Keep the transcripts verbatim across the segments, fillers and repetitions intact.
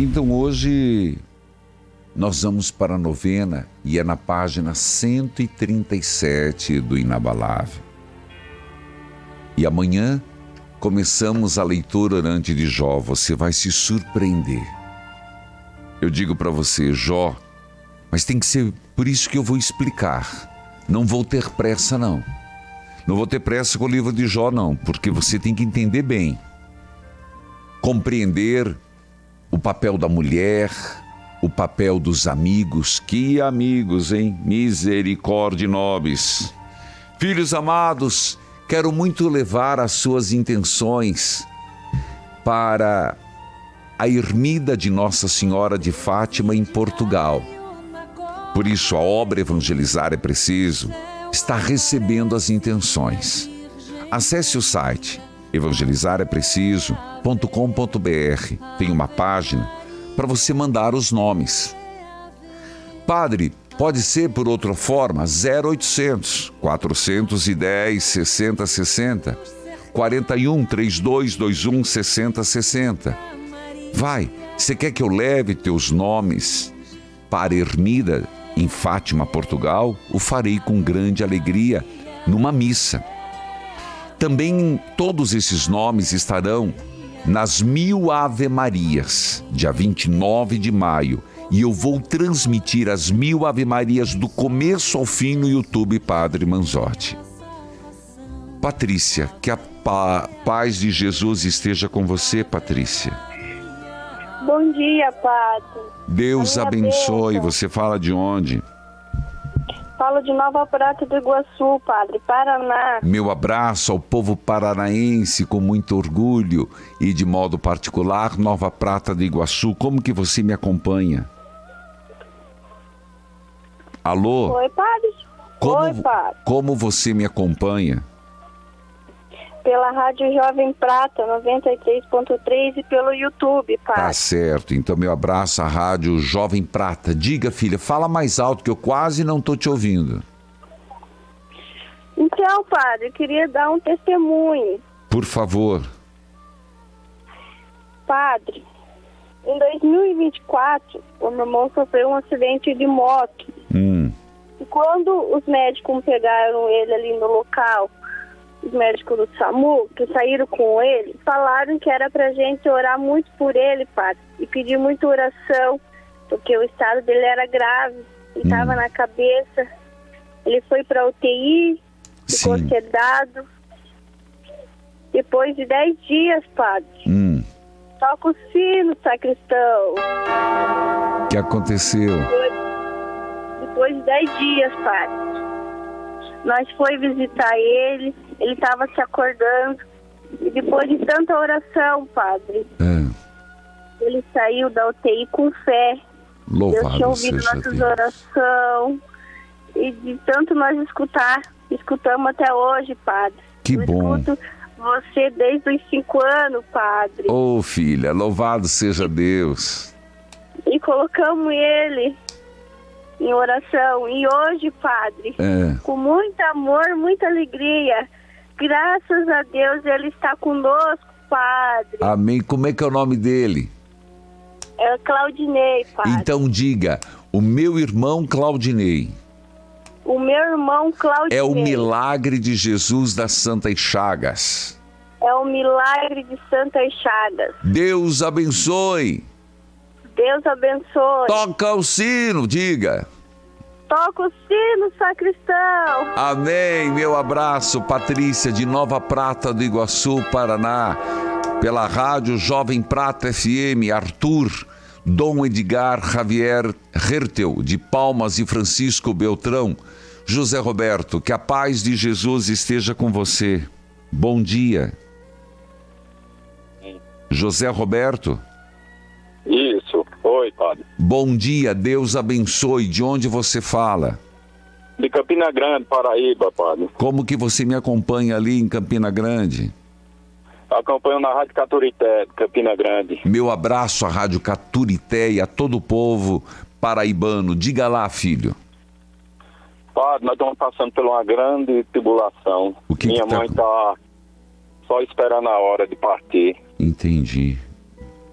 Então hoje nós vamos para a novena e é na página cento e trinta e sete do Inabalável. E amanhã começamos a leitura orante de Jó. Você vai se surpreender. Eu digo para você, Jó, mas tem que ser por isso que eu vou explicar. Não vou ter pressa, não. Não vou ter pressa com o livro de Jó, não, porque você tem que entender bem. Compreender o papel da mulher, o papel dos amigos. Que amigos, hein? Misericórdia nobis. Filhos amados, quero muito levar as suas intenções para a ermida de Nossa Senhora de Fátima em Portugal. Por isso, a obra Evangelizar é Preciso está recebendo as intenções. Acesse o site evangelizar é preciso ponto com ponto b r. Tem uma página para você mandar os nomes. Padre, pode ser por outra forma, zero oitocentos, quatrocentos e dez, sessenta sessenta, quarenta e um, trinta e dois, vinte e um, sessenta sessenta. Vai, você quer que eu leve teus nomes para a ermida em Fátima, Portugal? O farei com grande alegria numa missa. Também todos esses nomes estarão nas Mil Ave Marias, dia vinte e nove de maio. E eu vou transmitir as Mil Ave Marias do começo ao fim no YouTube Padre Manzotti. Patrícia, que a pa- paz de Jesus esteja com você, Patrícia. Bom dia, Padre. Deus abençoe. Bênção. Você fala de onde? Falo de Nova Prata do Iguaçu, Padre, Paraná. Meu abraço ao povo paranaense com muito orgulho e de modo particular, Nova Prata do Iguaçu. Como que você me acompanha? Alô? Oi, Padre. Como, Oi, Padre. Como você me acompanha? Pela Rádio Jovem Prata, noventa e três ponto três e pelo YouTube, Padre. Tá certo. Então, meu abraço à Rádio Jovem Prata. Diga, filha, fala mais alto que eu quase não tô te ouvindo. Então, Padre, eu queria dar um testemunho. Por favor. Padre, em dois mil e vinte e quatro, o meu irmão sofreu um acidente de moto. Hum. E quando os médicos pegaram ele ali no local, os médicos do SAMU, que saíram com ele, falaram que era pra gente orar muito por ele, Padre, e pedir muita oração, porque o estado dele era grave, ele estava Hum. na cabeça, ele foi pra U T I, ficou Sim. sedado. Depois de dez dias, Padre, Hum. toca o sino, sacristão. O que aconteceu? Depois de dez dias, Padre, nós foi visitar ele, ele estava se acordando, e depois de tanta oração, Padre, É. ele saiu da U T I com fé. Deus tinha Louvado ouvido seja nossas Deus. orações, e de tanto nós escutar, escutamos até hoje, Padre. Que Eu bom. escuto você desde os cinco anos, Padre, Ô, filha, louvado seja Deus. e colocamos ele em oração. E hoje, Padre, É. com muito amor, muita alegria, graças a Deus, ele está conosco, Padre. Amém. Como é que é o nome dele? É o Claudinei, Padre. Então diga, o meu irmão Claudinei. O meu irmão Claudinei. É o milagre de Jesus das Santas Chagas. É o milagre de Santas Chagas. Deus abençoe. Deus abençoe. Toca o sino, diga. Toca o sino, sacristão. Amém. Meu abraço, Patrícia, de Nova Prata do Iguaçu, Paraná. Pela rádio Jovem Prata F M, Arthur, Dom Edgar Javier Hertel, de Palmas e Francisco Beltrão. José Roberto, que a paz de Jesus esteja com você. Bom dia. José Roberto. Isso. Oi, Padre. Bom dia, Deus abençoe. De onde você fala? De Campina Grande, Paraíba, Padre. Como que você me acompanha ali em Campina Grande? Acompanho na Rádio Caturité, de Campina Grande. Meu abraço à Rádio Caturité e a todo o povo paraibano. Diga lá, filho. Padre, nós estamos passando por uma grande tribulação. O que Minha que tá mãe com- está só esperando a hora de partir. Entendi.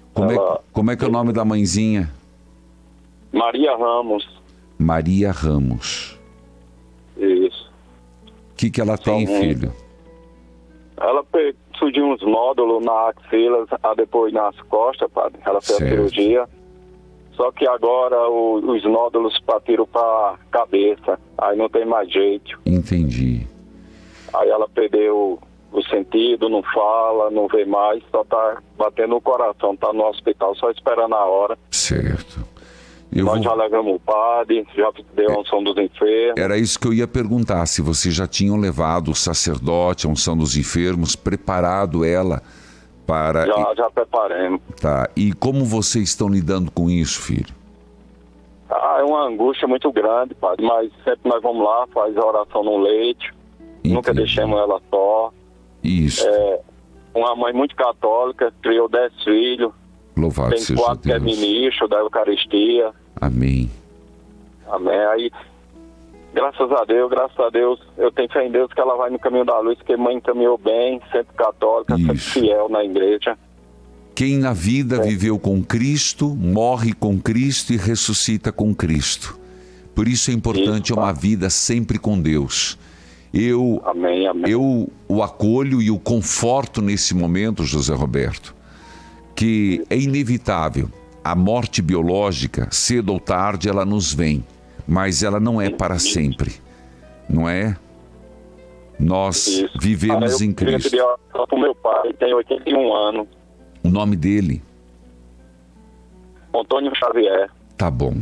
Como, Ela... é, como é que é o nome da mãezinha? Maria Ramos. Maria Ramos. Isso. O que, que ela tem, Só um. filho? Ela pe- surgiu uns nódulos na axila, ah, depois nas costas, padre. Ela fez Certo. a cirurgia. Só que agora o- os nódulos partiram para cabeça. Aí não tem mais jeito. Entendi. Aí ela perdeu o sentido, não fala, não vê mais, só tá batendo o coração, tá no hospital, só esperando a hora. Certo. Eu Nós vou... já levamos o padre, já deu a unção dos enfermos. Era isso que eu ia perguntar, se vocês já tinham levado o sacerdote, a unção dos enfermos, preparado ela para... Já, já preparemos. Tá. E como vocês estão lidando com isso, filho? Ah, é uma angústia muito grande, padre, mas sempre nós vamos lá, faz a oração no leite, nunca Entendi. deixamos ela só. Isso. É, uma mãe muito católica, criou dez filhos, Louvado tem seja quatro que é Deus. ministro da Eucaristia. Amém. Amém. Aí, graças a Deus, graças a Deus, eu tenho fé em Deus que ela vai no caminho da luz, porque mãe caminhou bem, sempre católica, sempre Isso. fiel na igreja. Quem na vida viveu com Cristo, morre com Cristo e ressuscita com Cristo. Por isso é importante Isso. uma vida sempre com Deus. Eu, Amém, amém. eu o acolho e o conforto nesse momento, José Roberto, que é inevitável. A morte biológica, cedo ou tarde, ela nos vem, mas ela não é para sempre, não é? Nós Isso. vivemos Ah, eu em queria Cristo. pedir oração pro meu pai, ele tem oitenta e um anos, O nome dele, Antônio Xavier. tá bom.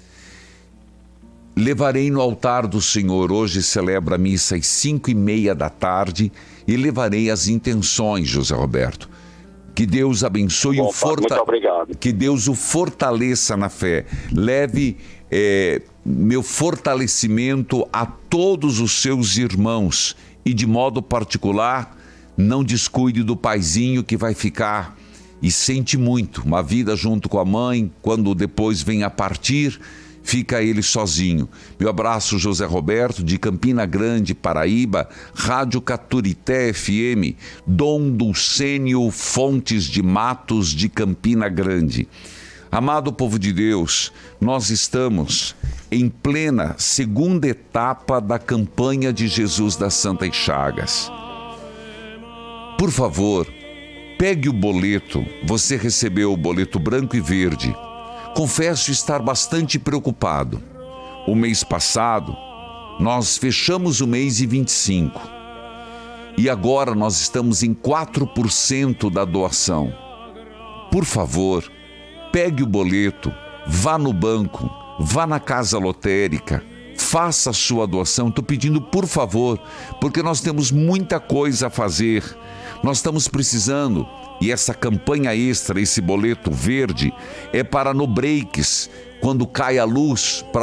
Levarei no altar do Senhor, hoje celebra a missa às cinco e meia da tarde, e levarei as intenções, José Roberto. Que Deus abençoe Bom, o forta... muito obrigado. Que Deus o fortaleça na fé. Leve é, meu fortalecimento a todos os seus irmãos e, de modo particular, não descuide do paizinho que vai ficar e sente muito. Uma vida junto com a mãe, quando depois vem a partir, fica ele sozinho. Meu abraço, José Roberto, de Campina Grande, Paraíba, Rádio Caturité F M, Dom Dulcênio Fontes de Matos, de Campina Grande. Amado povo de Deus, nós estamos em plena segunda etapa da campanha de Jesus das Santas Chagas. Por favor, pegue o boleto. Você recebeu o boleto branco e verde. Confesso estar bastante preocupado. O mês passado, nós fechamos o mês em vinte e cinco. E agora nós estamos em quatro por cento da doação. Por favor, pegue o boleto, vá no banco, vá na casa lotérica, faça a sua doação. Estou pedindo por favor, porque nós temos muita coisa a fazer. Nós estamos precisando, e essa campanha extra, esse boleto verde, é para no breaks, quando cai a luz, para